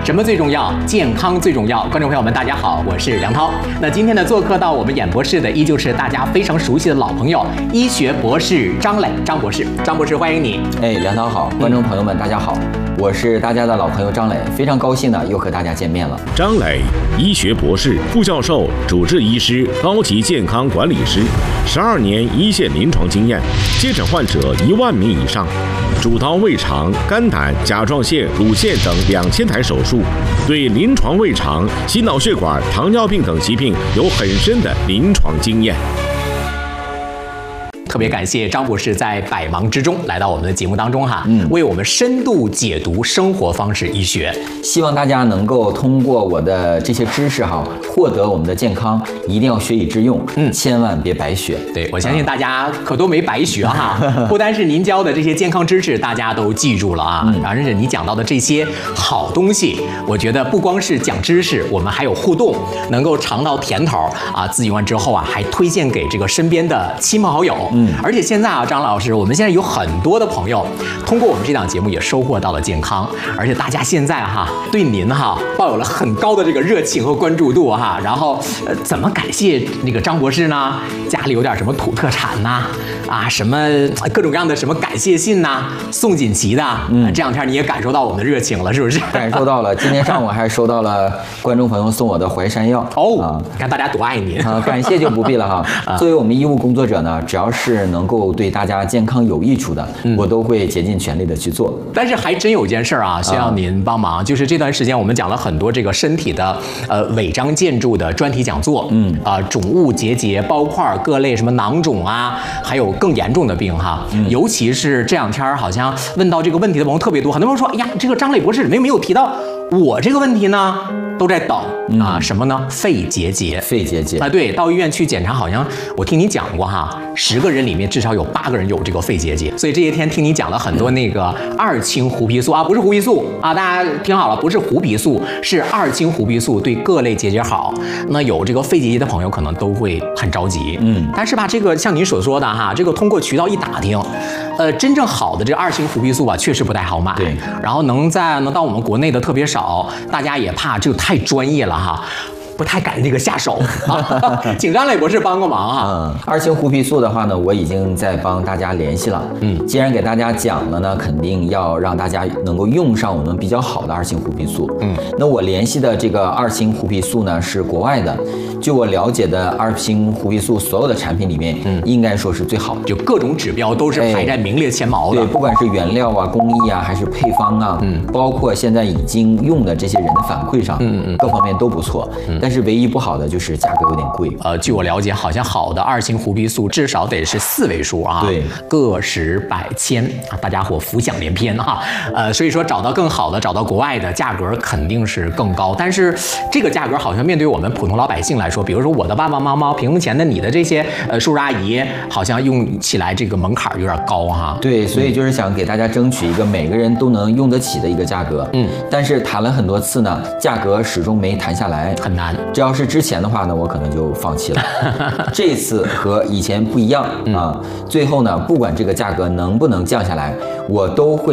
什么最重要？健康最重要。观众朋友们，大家好，我是梁涛。那今天呢，做客到我们演播室的依旧是大家非常熟悉的老朋友，医学博士张磊，张博士。张博士，欢迎你。 梁涛好，观众朋友们，大家好，我是大家的老朋友张磊，非常高兴呢又和大家见面了。 张磊，医学博士、副教授、主治医师、高级健康管理师，12年一线临床经验，接诊患者1万名以上，主刀胃肠、肝胆、甲状腺、乳腺等2000台手术，对临床胃肠、心脑血管、糖尿病等疾病有很深的临床经验。 特别感谢张博士在百忙之中来到我们的节目当中哈，为我们深度解读生活方式医学。 希望大家能够通过我的这些知识哈，获得我们的健康，一定要学以致用，千万别白学。 对，我相信大家可都没白学哈，不单是您教的这些健康知识，大家都记住了啊，而且你讲到的这些好东西，我觉得不光是讲知识，我们还有互动，能够尝到甜头啊，自己完之后啊，还推荐给这个身边的亲朋好友。而且现在啊，张老师，我们现在有很多的朋友通过我们这档节目也收获到了健康，而且大家现在哈对您哈抱有了很高的这个热情和关注度哈。然后怎么感谢那个张博士呢？家里有点什么土特产呐，什么各种各样的什么感谢信呐，送锦旗的，这两天你也感受到我们的热情了，是不是？ 感受到了，今天上午还收到了观众朋友送我的淮山药看大家多爱您感谢就不必了哈。作为我们医务工作者呢，只要是能够对大家健康有益处的，我都会竭尽全力的去做。 但是还真有件事啊，需要您帮忙，就是这段时间我们讲了很多这个身体的违章建筑的专题讲座，肿物结节、包块、各类什么囊肿啊，还有更严重的病哈，尤其是这两天好像问到这个问题的朋友特别多，很多人说，哎呀，这个张磊博士怎么没有提到我这个问题呢？都在等什么呢？肺结节。 肺结节对，到医院去检查，好像我听你讲过哈，10个人里面至少有8个人有这个肺结节。所以这些天听你讲了很多那个2氢胡皮素不是胡皮素大家听好了，不是胡皮素，是2氢胡皮素，对各类结节好。那有这个肺结节的朋友可能都会很着急，但是吧，这个像您所说的哈，这个通过渠道一打听，真正好的这2氢胡皮素确实不太好买， 对， 然后能到我们国内的特别少，大家也怕这个太专业了哈，不太敢这个下手请张磊博士帮个忙啊。 2氢胡皮素的话呢，我已经在帮大家联系了。既然给大家讲了呢，肯定要让大家能够用上我们比较好的2氢胡皮素。那我联系的这个2氢胡皮素呢是国外的，就我了解的2氢胡皮素所有的产品里面，应该说是最好的， 就各种指标都是排在名列前茅的。 对，不管是原料工艺还是配方包括现在已经用的这些人的反馈上，各方面都不错。但是唯一不好的就是价格有点贵。 据我了解，好像好的2氢胡皮素至少得是4位数啊， 对， 个十百千大家伙浮想联翩所以说找到更好的，找到国外的，价格肯定是更高。但是这个价格好像面对我们普通老百姓来说，比如说我的爸爸妈妈，屏幕前的你的这些叔叔阿姨，好像用起来这个门槛有点高哈。 对，所以就是想给大家争取一个每个人都能用得起的一个价格。但是谈了很多次呢，价格始终没谈下来， 很难。 这要是之前的话呢，我可能就放弃了。这次和以前不一样最后呢，不管这个价格能不能降下来，我都会